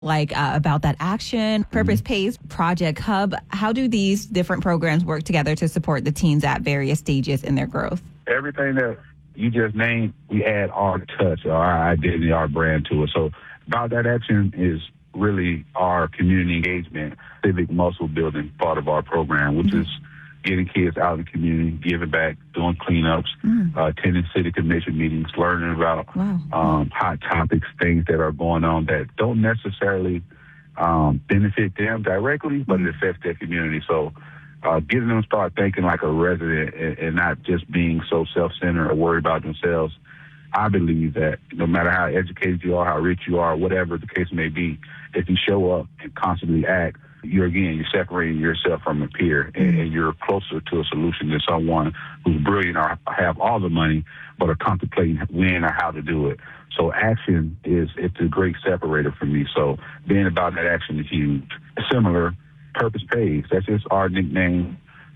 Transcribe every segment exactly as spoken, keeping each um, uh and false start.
like uh, About That Action, Purpose Pays, Project Hub. How do these different programs work together to support the teens at various stages in their growth? Everything that you just named, we add our touch, our identity, our brand to it. So About That Action is really our community engagement, civic muscle building part of our program, which mm-hmm. is getting kids out in the community, giving back, doing cleanups, mm. uh, attending city commission meetings, learning about wow. um, hot topics, things that are going on that don't necessarily um, benefit them directly, but mm. it affects their community. So uh, getting them to start thinking like a resident and, and not just being so self-centered or worried about themselves. I believe that no matter how educated you are, how rich you are, whatever the case may be, if you show up and constantly act, you're, again, you're separating yourself from a peer, and, and you're closer to a solution than someone who's brilliant or have all the money but are contemplating when or how to do it. So action is, it's a great separator for me. So being about that action is huge. Similar, Purpose Pays. That's just our nickname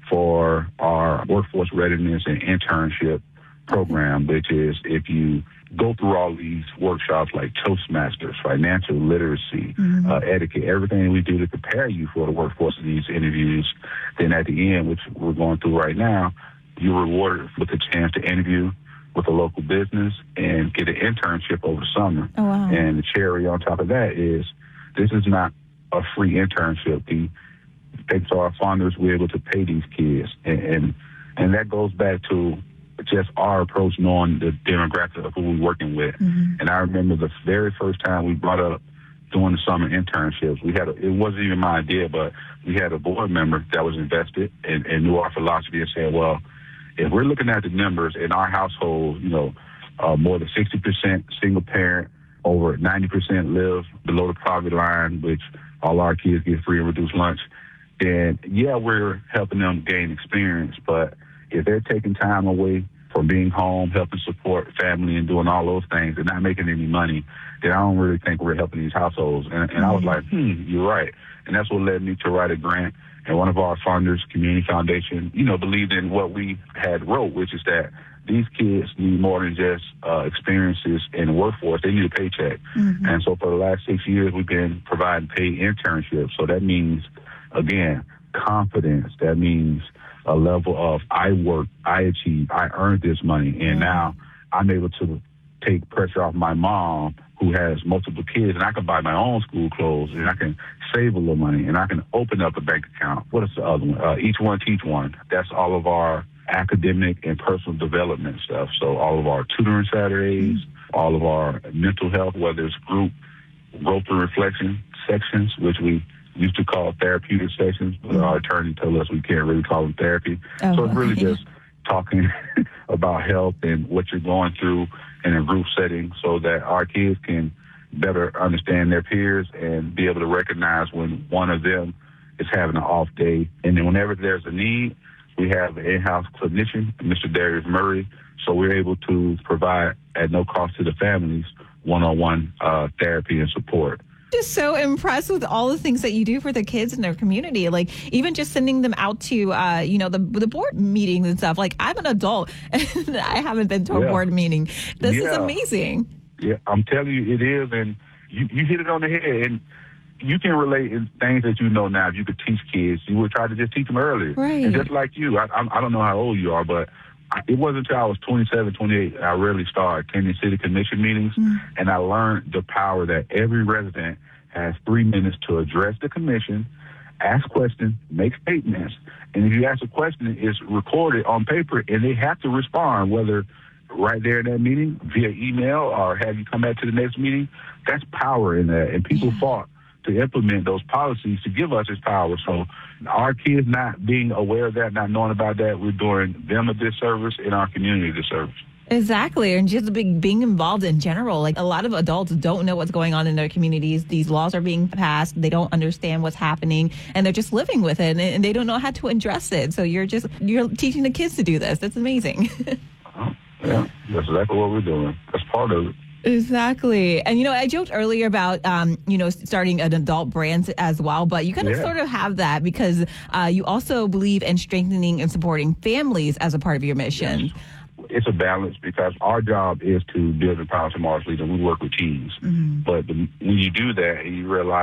for our workforce readiness and internship program, which is if you go through all these workshops like Toastmasters, financial literacy, mm-hmm. uh, etiquette, everything we do to prepare you for the workforce in these interviews, then at the end, which we're going through right now, you're rewarded with a chance to interview with a local business and get an internship over the summer. Oh, wow. And the cherry on top of that is this is not a free internship. The thanks to our funders, we're able to pay these kids. And, and, and that goes back to just our approach, knowing the demographic of who we're working with. Mm-hmm. And I remember the very first time we brought up doing the summer internships, we had a, it wasn't even my idea, but we had a board member that was invested and, and knew our philosophy and said, well, if we're looking at the numbers in our household, you know, uh, more than sixty percent single parent, over ninety percent live below the poverty line, which all our kids get free and reduced lunch, then yeah, we're helping them gain experience, but if they're taking time away from being home, helping support family and doing all those things and not making any money, then I don't really think we're helping these households. And, and mm-hmm. I was like, hmm, you're right. And that's what led me to write a grant. And one of our funders, Community Foundation, you know, believed in what we had wrote, which is that these kids need more than just uh, experiences in the workforce. They need a paycheck. Mm-hmm. And so for the last six years, we've been providing paid internships. So that means, again, confidence. That means a level of I work, I achieve, I earned this money, and mm-hmm. now I'm able to take pressure off my mom who has multiple kids, and I can buy my own school clothes, and I can save a little money, and I can open up a bank account. What is the other one? Uh, Each One Teach One. That's all of our academic and personal development stuff. So all of our tutoring Saturdays, mm-hmm. all of our mental health, whether it's group growth and reflection sections, which we used to call therapeutic sessions, but our attorney told us we can't really call them therapy. Oh, so it's really okay. just talking about health and what you're going through in a group setting so that our kids can better understand their peers and be able to recognize when one of them is having an off day. And then whenever there's a need, we have an in-house clinician, Mister Darius Murray, so we're able to provide at no cost to the families one-on-one uh, therapy and support. Just so impressed with all the things that you do for the kids in their community, like even just sending them out to uh you know the the board meetings and stuff. Like, I'm an adult and I haven't been to a yeah. board meeting. This yeah. is amazing. Yeah, I'm telling you, it is, and you, you hit it on the head. And you can relate in things that you know now. If you could teach kids, you would try to just teach them earlier. Right. And just like you, I, I, I don't know how old you are, but I, it wasn't until I was twenty-seven, twenty-eight, I really started attending city commission meetings, mm. and I learned the power that every resident has three minutes to address the commission, ask questions, make statements. And if you ask a question, it's recorded on paper, and they have to respond, whether right there in that meeting, via email, or have you come back to the next meeting. That's power in that. And people yeah. fought to implement those policies to give us this power. So our kids not being aware of that, not knowing about that, we're doing them a disservice and our community a disservice. Exactly. And just being, being involved in general. Like, a lot of adults don't know what's going on in their communities. These laws are being passed. They don't understand what's happening, and they're just living with it, and they don't know how to address it. So you're just, you're teaching the kids to do this. That's amazing. oh, yeah, that's exactly what we're doing. That's part of it. Exactly. And, you know, I joked earlier about, um, you know, starting an adult brand as well, but you kind of yeah. sort of have that because uh, you also believe in strengthening and supporting families as a part of your mission. Yes. it's a balance because our job is to build and empower tomorrow's leaders. We work with teams. Mm-hmm. But the, when you do that and you realize